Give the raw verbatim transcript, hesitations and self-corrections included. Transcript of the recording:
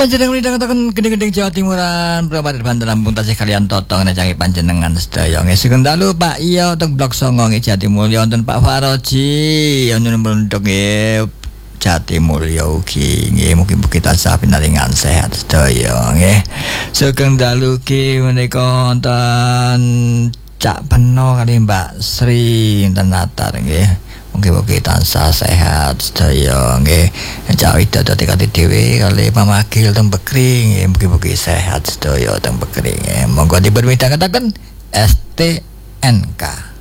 Panjenengan midhangetaken gedhe-gedhe Jawa Timuran, Prapat Banten Lampung tasih kalian totong necangi panjenengan sedaya. Nggih sugeng dalu Pak Iya teng Blok Songo nggih Jatimulya wonten Pak Faroji, wonten mlendhok nggih Jatimulya ugi nggih mugi-mugi tansah pinaringan sehat sedaya nggih. Sugeng dalu ki menika wonten Cak Peno kali Mbak Sri Tenatar nggih. Mugi-mugi tansah sehat sedaya nggih. Cak Widodo tekati dhewe kali Pamakil teng Bekri nggih. Mugi-mugi sehat sedaya teng Bekri nggih. Monggo dipun midhangetaken S T N K.